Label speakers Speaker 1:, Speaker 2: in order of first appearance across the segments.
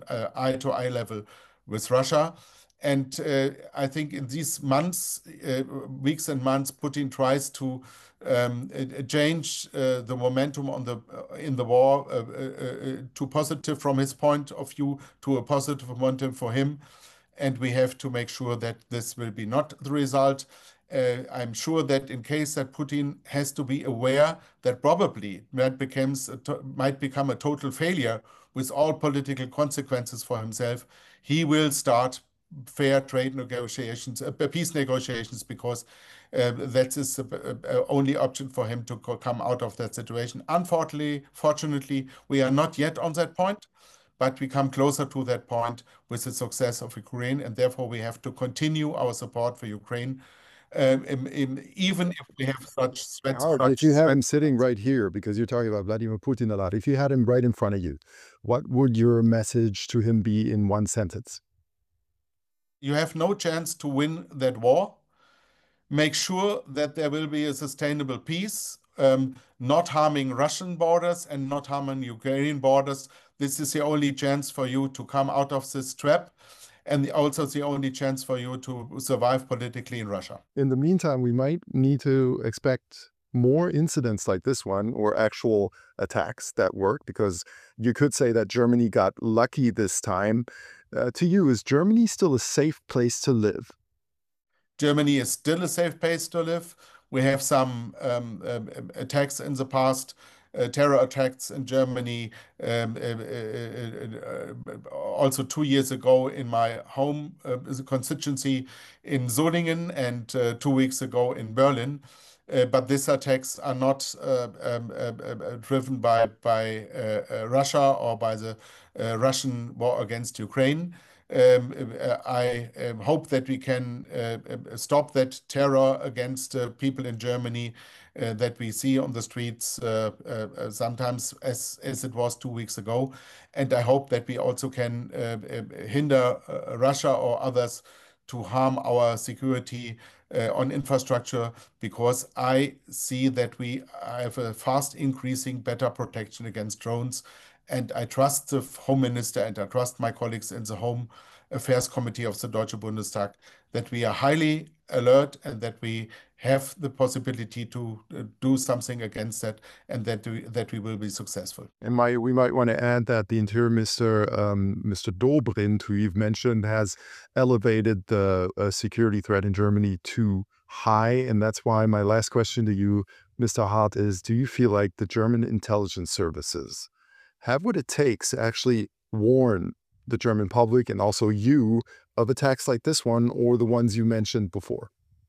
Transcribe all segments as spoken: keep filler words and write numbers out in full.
Speaker 1: uh, eye-to-eye level with Russia. And uh, I think in these months, uh, weeks and months, Putin tries to um, uh, change uh, the momentum on the uh, in the war uh, uh, uh, to positive from his point of view, to a positive momentum for him. And we have to make sure that this will be not the result. Uh, I'm sure that in case that Putin has to be aware that probably that becomes a might become a total failure with all political consequences for himself, he will start fair trade negotiations, uh, peace negotiations, because uh, that is the uh, only option for him to come out of that situation. Unfortunately, fortunately, we are not yet on that point, but we come closer to that point with the success of Ukraine, and therefore we have to continue our support for Ukraine, um, in, in, even if we have such threats.
Speaker 2: Hard. If you have him sitting right here, because you're talking about Vladimir Putin a lot, if you had him right in front of you, what would your message to him be in one sentence?
Speaker 1: You have no chance to win that war. Make sure that there will be a sustainable peace, um, not harming Russian borders and not harming Ukrainian borders. This is the only chance for you to come out of this trap, and also the only chance for you to survive politically in Russia.
Speaker 2: In the meantime, we might need to expect more incidents like this one, or actual attacks that work, because you could say that Germany got lucky this time. Uh, to you, is Germany still a safe place to live?
Speaker 1: Germany is still a safe place to live. We have some um, um, attacks in the past, uh, terror attacks in Germany. Um, uh, uh, uh, also two years ago in my home uh, constituency in Solingen, and uh, two weeks ago in Berlin. Uh, but these attacks are not uh, um, uh, uh, driven by by uh, uh, Russia or by the uh, Russian war against Ukraine. Um, uh, I um, hope that we can uh, uh, stop that terror against uh, people in Germany uh, that we see on the streets uh, uh, sometimes as, as it was two weeks ago. And I hope that we also can uh, uh, hinder uh, Russia or others to harm our security uh, on infrastructure, because I see that we have a fast increasing better protection against drones. And I trust the Home Minister and I trust my colleagues in the Home Affairs Committee of the Deutsche Bundestag that we are highly alert and that we have the possibility to uh, do something against that, and that we, that we will be successful.
Speaker 2: And my, we might want to add that the Interior Minister, um, Mister Dobrindt, who you've mentioned, has elevated the uh, security threat in Germany to high. And that's why my last question to you, Mister Hart, is, do you feel like the German intelligence services have what it takes to actually warn the German public and also you of attacks like this one or the ones you mentioned before?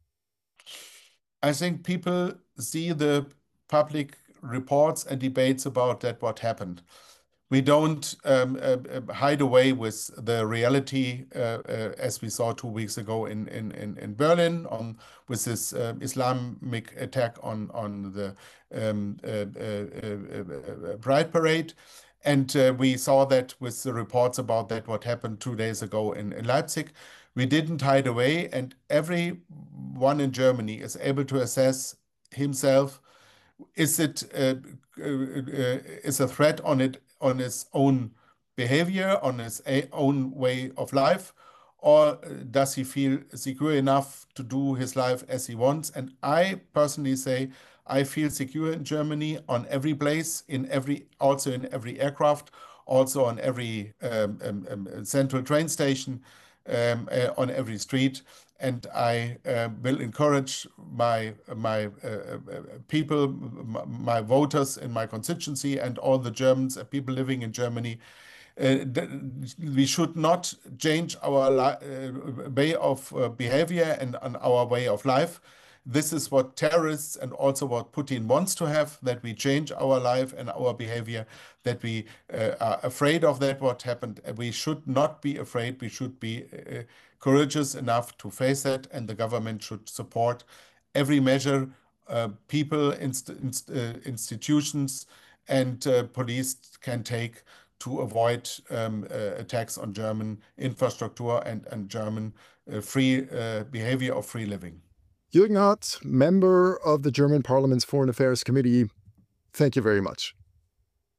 Speaker 1: I think people see the public reports and debates about that, what happened. We don't um, uh, hide away with the reality, uh, uh, as we saw two weeks ago in in in, in Berlin on with this uh, Islamic attack on on the um, uh, uh, uh, Pride Parade. And uh, we saw that with the reports about that, what happened two days ago in, in Leipzig. We didn't hide away, and everyone in Germany is able to assess himself. Is it uh, uh, uh, is a threat on it on his own behavior, on his a own way of life, or does he feel secure enough to do his life as he wants? And I personally say, I feel secure in Germany on every place, in every, also in every aircraft, also on every um, um, um, central train station, um, uh, on every street. And I uh, will encourage my my uh, uh, people, my, my voters in my constituency, and all the Germans, uh, people living in Germany. Uh, we should not change our uh, way of uh, behavior and, and our way of life. This is what terrorists and also what Putin wants to have, that we change our life and our behavior, that we uh, are afraid of that, what happened. We should not be afraid. We should be uh, courageous enough to face that, and the government should support every measure uh, people, inst inst uh, institutions, and uh, police can take to avoid um, uh, attacks on German infrastructure and, and German uh, free uh, behavior of free living.
Speaker 2: Jürgen Hart, member of the German Parliament's Foreign Affairs Committee, thank you very much.